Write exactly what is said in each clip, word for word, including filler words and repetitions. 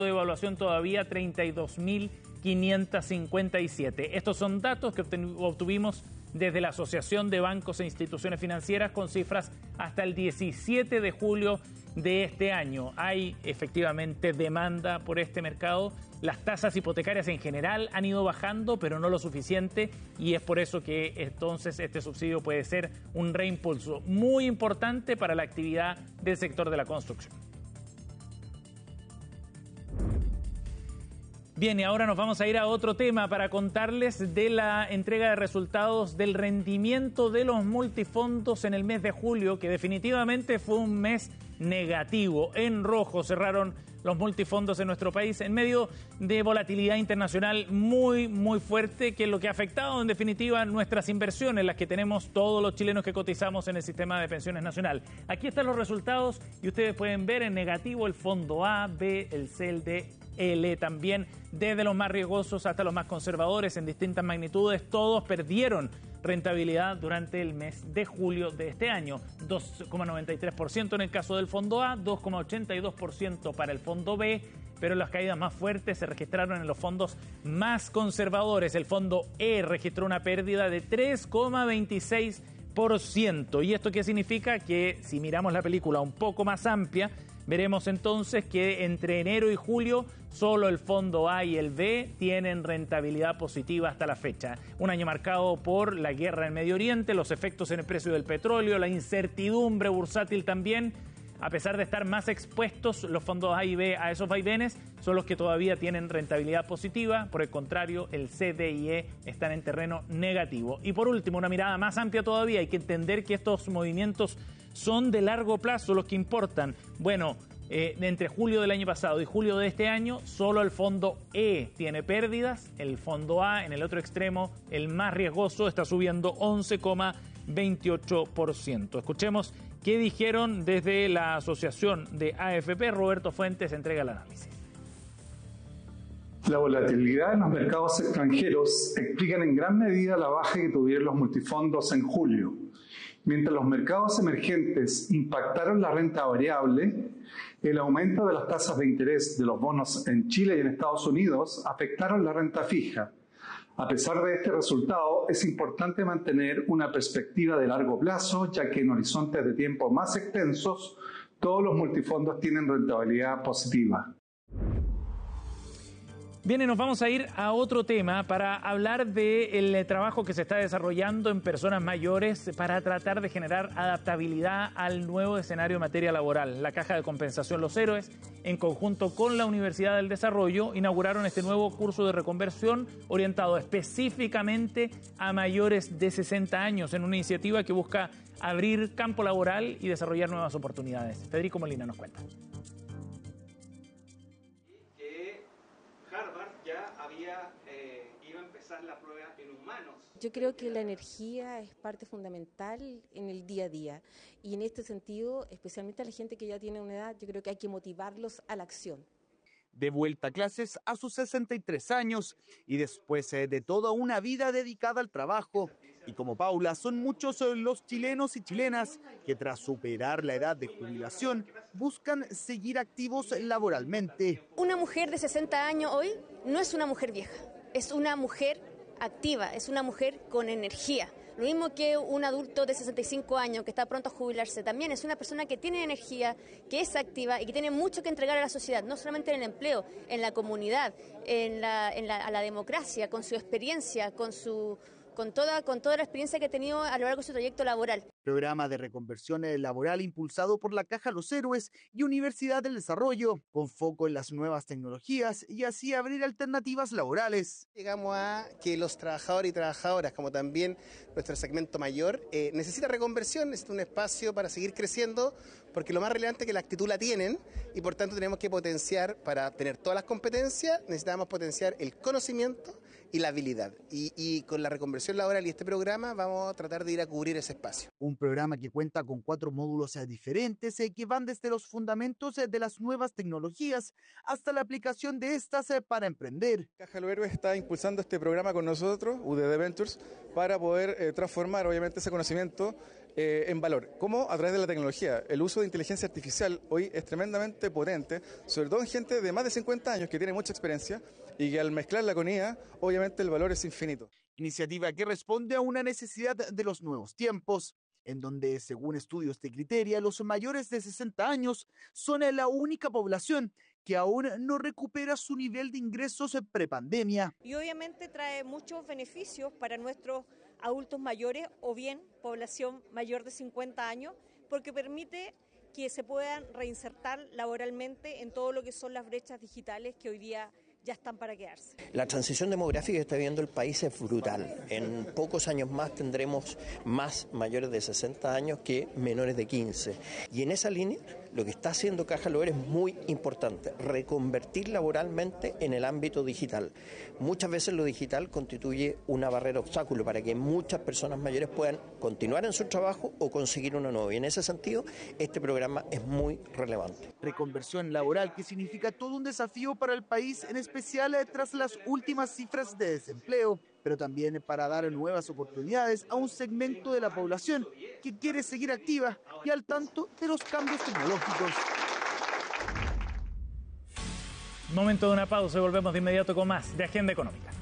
de evaluación todavía treinta y dos mil quinientos cincuenta y siete. Estos son datos que obtuvimos desde la Asociación de Bancos e Instituciones Financieras con cifras hasta el diecisiete de julio de este año. Hay efectivamente demanda por este mercado. Las tasas hipotecarias en general han ido bajando, pero no lo suficiente, y es por eso que entonces este subsidio puede ser un reimpulso muy importante para la actividad del sector de la construcción. Bien, y ahora nos vamos a ir a otro tema para contarles de la entrega de resultados del rendimiento de los multifondos en el mes de julio, que definitivamente fue un mes negativo. En rojo cerraron los multifondos en nuestro país en medio de volatilidad internacional muy, muy fuerte, que es lo que ha afectado en definitiva nuestras inversiones, las que tenemos todos los chilenos que cotizamos en el sistema de pensiones nacional. Aquí están los resultados y ustedes pueden ver en negativo el fondo A, B, el C, el D, L también, desde los más riesgosos hasta los más conservadores en distintas magnitudes. Todos perdieron rentabilidad durante el mes de julio de este año. dos coma noventa y tres por ciento en el caso del fondo A, dos coma ochenta y dos por ciento para el fondo B, pero las caídas más fuertes se registraron en los fondos más conservadores. El fondo E registró una pérdida de tres coma veintiséis por ciento. ¿Y esto qué significa? Que si miramos la película un poco más amplia, veremos entonces que entre enero y julio solo el fondo A y el B tienen rentabilidad positiva hasta la fecha. Un año marcado por la guerra en Medio Oriente, los efectos en el precio del petróleo, la incertidumbre bursátil también. A pesar de estar más expuestos los fondos A y B a esos vaivenes, son los que todavía tienen rentabilidad positiva. Por el contrario, el C, D y E están en terreno negativo. Y por último, una mirada más amplia todavía. Hay que entender que estos movimientos son de largo plazo los que importan. Bueno, eh, entre julio del año pasado y julio de este año, solo el fondo E tiene pérdidas. El fondo A, en el otro extremo, el más riesgoso, está subiendo once coma veintiocho por ciento. Escuchemos qué dijeron desde la asociación de A F P. Roberto Fuentes entrega el análisis. La volatilidad en los mercados extranjeros explican en gran medida la baja que tuvieron los multifondos en julio. Mientras los mercados emergentes impactaron la renta variable, el aumento de las tasas de interés de los bonos en Chile y en Estados Unidos afectaron la renta fija. A pesar de este resultado, es importante mantener una perspectiva de largo plazo, ya que en horizontes de tiempo más extensos, todos los multifondos tienen rentabilidad positiva. Bien, y nos vamos a ir a otro tema para hablar del trabajo que se está desarrollando en personas mayores para tratar de generar adaptabilidad al nuevo escenario en materia laboral. La Caja de Compensación Los Héroes, en conjunto con la Universidad del Desarrollo, inauguraron este nuevo curso de reconversión orientado específicamente a mayores de sesenta años, en una iniciativa que busca abrir campo laboral y desarrollar nuevas oportunidades. Federico Molina nos cuenta. Harvard ya había eh, iba a empezar la prueba en humanos. Yo creo que la energía es parte fundamental en el día a día y en este sentido, especialmente a la gente que ya tiene una edad, yo creo que hay que motivarlos a la acción. De vuelta a clases a sus sesenta y tres años y después eh, de toda una vida dedicada al trabajo. Y como Paula, son muchos los chilenos y chilenas que tras superar la edad de jubilación buscan seguir activos laboralmente. Una mujer de sesenta años hoy no es una mujer vieja, es una mujer activa, es una mujer con energía. Lo mismo que un adulto de sesenta y cinco años que está pronto a jubilarse, también es una persona que tiene energía, que es activa y que tiene mucho que entregar a la sociedad, no solamente en el empleo, en la comunidad, en la, en la, a la democracia, con su experiencia, con su... Con toda, con toda la experiencia que ha tenido a lo largo de su trayecto laboral. Programa de reconversión laboral impulsado por la Caja Los Héroes y Universidad del Desarrollo, con foco en las nuevas tecnologías y así abrir alternativas laborales. Llegamos a que los trabajadores y trabajadoras, como también nuestro segmento mayor, eh, necesita reconversión, necesita un espacio para seguir creciendo, porque lo más relevante es que la actitud la tienen y por tanto tenemos que potenciar, para tener todas las competencias, necesitamos potenciar el conocimiento y la habilidad. Y, y con la reconversión laboral y este programa vamos a tratar de ir a cubrir ese espacio. Un programa que cuenta con cuatro módulos diferentes eh, que van desde los fundamentos eh, de las nuevas tecnologías hasta la aplicación de estas eh, para emprender. Caja Los Héroes está impulsando este programa con nosotros, U D D Ventures, para poder eh, transformar obviamente ese conocimiento eh, en valor. ¿Cómo? A través de la tecnología. El uso de inteligencia artificial hoy es tremendamente potente, sobre todo en gente de más de cincuenta años que tiene mucha experiencia y que al mezclarla con I A, obviamente el valor es infinito. Iniciativa que responde a una necesidad de los nuevos tiempos, en donde, según estudios de Criteria, los mayores de sesenta años son la única población que aún no recupera su nivel de ingresos prepandemia. Y obviamente trae muchos beneficios para nuestros adultos mayores o bien población mayor de cincuenta años, porque permite que se puedan reinsertar laboralmente en todo lo que son las brechas digitales que hoy día ya están para quedarse. La transición demográfica que está viviendo el país es brutal. En pocos años más tendremos más mayores de sesenta años que menores de quince. Y en esa línea, lo que está haciendo Caja Loer es muy importante, reconvertir laboralmente en el ámbito digital. Muchas veces lo digital constituye una barrera obstáculo para que muchas personas mayores puedan continuar en su trabajo o conseguir uno nuevo. Y en ese sentido, este programa es muy relevante. Reconversión laboral que significa todo un desafío para el país, en especial tras las últimas cifras de desempleo, pero también para dar nuevas oportunidades a un segmento de la población que quiere seguir activa y al tanto de los cambios tecnológicos. Momento de una pausa y volvemos de inmediato con más de Agenda Económica.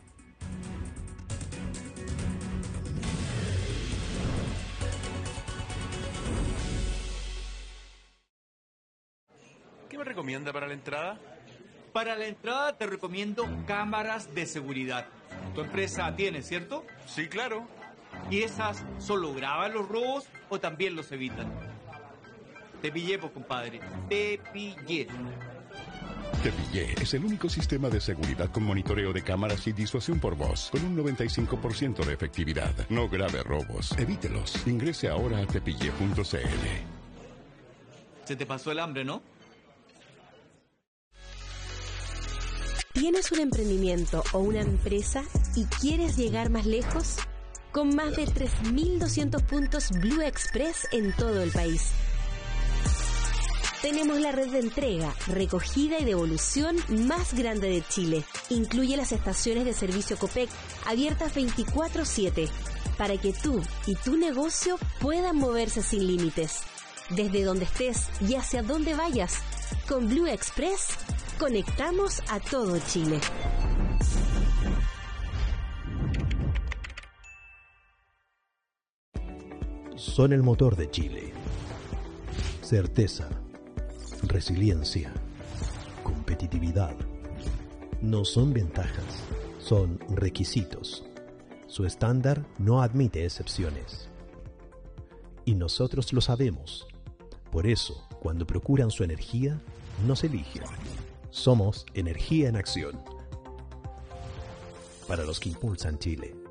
¿Qué me recomienda para la entrada? Para la entrada te recomiendo cámaras de seguridad. Tu empresa tiene, ¿cierto? Sí, claro. ¿Y esas solo graban los robos o también los evitan? Te pillé, pues, compadre. Te pillé. Te Pillé es el único sistema de seguridad con monitoreo de cámaras y disuasión por voz, con un noventa y cinco por ciento de efectividad. No grave robos, evítelos. Ingrese ahora a tepille punto c l. Se te pasó el hambre, ¿no? ¿Tienes un emprendimiento o una empresa y quieres llegar más lejos? Con más de tres mil doscientos puntos Blue Express en todo el país. Tenemos la red de entrega, recogida y devolución más grande de Chile. Incluye las estaciones de servicio Copec, abiertas veinticuatro siete, para que tú y tu negocio puedan moverse sin límites. Desde donde estés y hacia donde vayas, con Blue Express, conectamos a todo Chile. Son el motor de Chile. Certeza, resiliencia, competitividad. No son ventajas, son requisitos. Su estándar no admite excepciones. Y nosotros lo sabemos. Por eso, cuando procuran su energía, nos eligen. Somos Energía en Acción. Para los que impulsan Chile.